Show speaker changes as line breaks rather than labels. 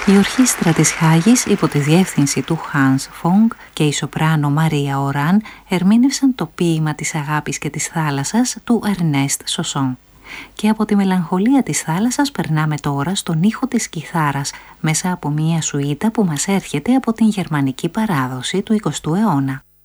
Η ορχήστρα της Χάγης υπό τη διεύθυνση του Hans Fong και η σοπράνο Μαρία Οράν ερμήνευσαν το ποίημα της αγάπης και της θάλασσας του Ερνέστ Σοσόν. Και από τη μελαγχολία της θάλασσας περνάμε τώρα στον ήχο της κιθάρας μέσα από μία σουίτα που μας έρχεται από την γερμανική παράδοση του 20ου αιώνα.